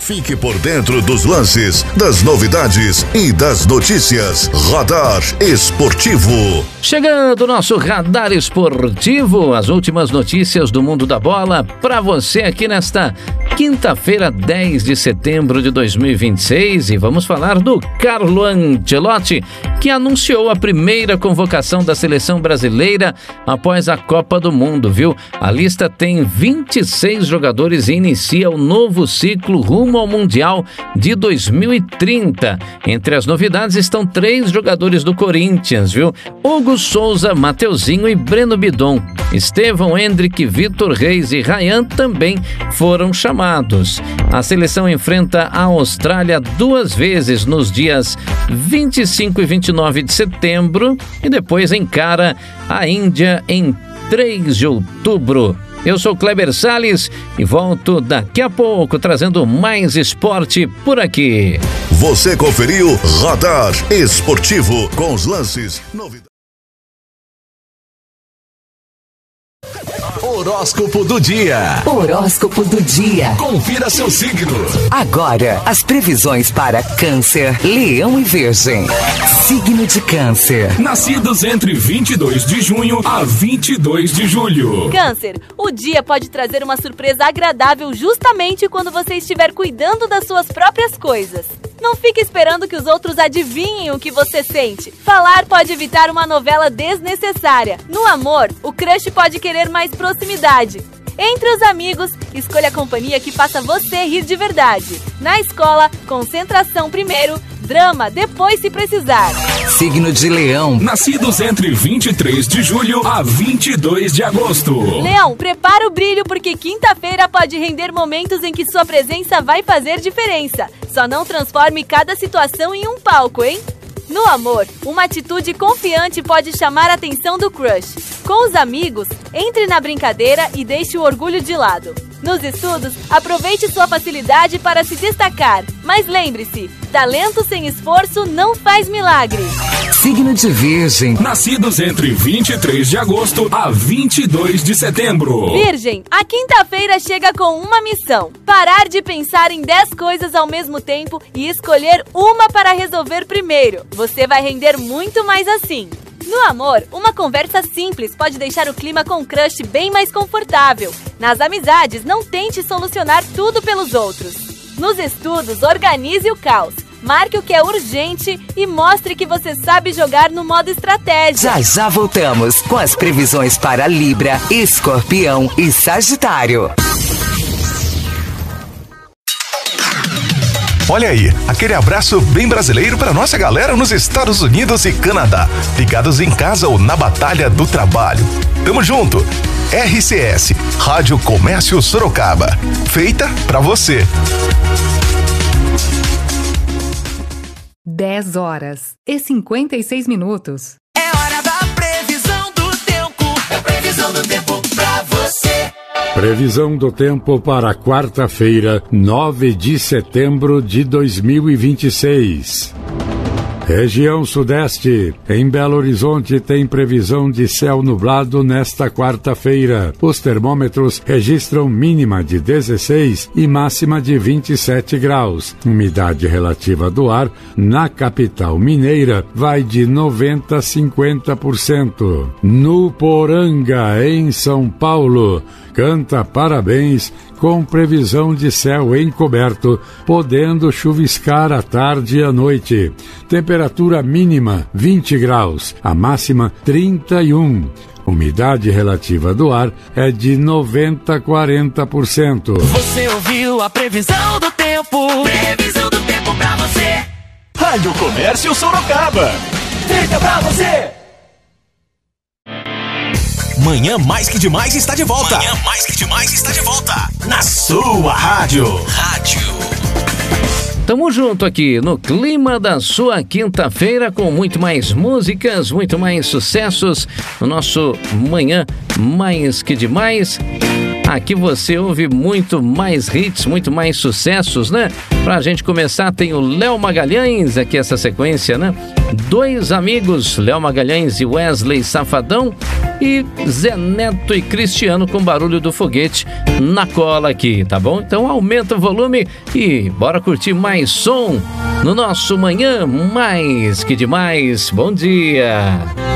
Fique por dentro dos lances, das novidades e das notícias. Radar Esportivo. Chegando o nosso Radar Esportivo, as últimas notícias do mundo da bola para você aqui nesta quinta-feira, 10 de setembro de 2026, e vamos falar do Carlo Ancelotti, que anunciou a primeira convocação da seleção brasileira após a Copa do Mundo, viu? A lista tem 26 jogadores e inicia o novo ciclo rumo ao Mundial de 2030. Entre as novidades estão 3 jogadores do Corinthians, viu? Hugo Souza, Mateuzinho e Breno Bidon. Estevão, Hendrick, Vitor Reis e Ryan também foram chamados. A seleção enfrenta a Austrália 2 vezes nos dias 25 e 29 de setembro e depois encara a Índia em 3 de outubro. Eu sou Kleber Salles e volto daqui a pouco trazendo mais esporte por aqui. Você conferiu Radar Esportivo com os lances, novidades. Horóscopo do dia. Horóscopo do dia. Confira seu signo. Agora, as previsões para Câncer, Leão e Virgem. Signo de Câncer. Nascidos entre 22 de junho a 22 de julho. Câncer, o dia pode trazer uma surpresa agradável justamente quando você estiver cuidando das suas próprias coisas. Não fique esperando que os outros adivinhem o que você sente. Falar pode evitar uma novela desnecessária. No amor, o crush pode querer mais proximidade. Entre os amigos, escolha a companhia que faça você rir de verdade. Na escola, concentração primeiro, drama depois se precisar. Signo de Leão. Nascidos entre 23 de julho a 22 de agosto. Leão, prepara o brilho porque quinta-feira pode render momentos em que sua presença vai fazer diferença. Só não transforme cada situação em um palco, hein? No amor, uma atitude confiante pode chamar a atenção do crush. Com os amigos, entre na brincadeira e deixe o orgulho de lado. Nos estudos, aproveite sua facilidade para se destacar. Mas lembre-se, talento sem esforço não faz milagre. Signo de Virgem. Nascidos entre 23 de agosto a 22 de setembro. Virgem, a quinta-feira chega com uma missão: parar de pensar em 10 coisas ao mesmo tempo e escolher uma para resolver primeiro. Você vai render muito mais assim. No amor, uma conversa simples pode deixar o clima com o crush bem mais confortável. Nas amizades, não tente solucionar tudo pelos outros. Nos estudos, organize o caos. Marque o que é urgente e mostre que você sabe jogar no modo estratégia. Já voltamos com as previsões para Libra, Escorpião e Sagitário. Olha aí, aquele abraço bem brasileiro para nossa galera nos Estados Unidos e Canadá, ligados em casa ou na batalha do trabalho. Tamo junto! RCS, Rádio Comércio Sorocaba, feita pra você. 10h56. É hora da previsão do tempo. É previsão do tempo pra você. Previsão do tempo para quarta-feira, 9 de setembro de 2026. Região Sudeste. Em Belo Horizonte tem previsão de céu nublado nesta quarta-feira. Os termômetros registram mínima de 16 e máxima de 27 graus. Umidade relativa do ar na capital mineira vai de 90% a 50%. No Poranga, em São Paulo, canta parabéns com previsão de céu encoberto, podendo chuviscar à tarde e à noite. Temperatura mínima 20 graus, a máxima 31. Umidade relativa do ar é de 90% a 40%. Você ouviu a previsão do tempo. Previsão do tempo pra você. Rádio Comércio Sorocaba. Feita pra você. Manhã Mais Que Demais está de volta. Manhã Mais Que Demais está de volta. Na sua rádio. Tamo junto aqui no clima da sua quinta-feira com muito mais músicas, muito mais sucessos no nosso Manhã Mais Que Demais. Aqui você ouve muito mais hits, muito mais sucessos, né? Pra gente começar, tem o Léo Magalhães, aqui essa sequência, né? Dois amigos, Léo Magalhães e Wesley Safadão, e Zé Neto e Cristiano com Barulho do Foguete na cola aqui, tá bom? Então aumenta o volume e bora curtir mais som no nosso Manhã Mais Que Demais. Bom dia!